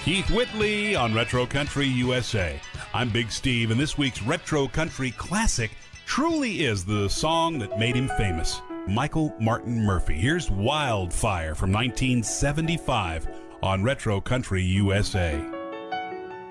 Keith Whitley on Retro Country USA. I'm Big Steve, and this week's Retro Country classic truly is the song that made him famous. Michael Martin Murphey. Here's Wildfire from 1975 on Retro Country USA.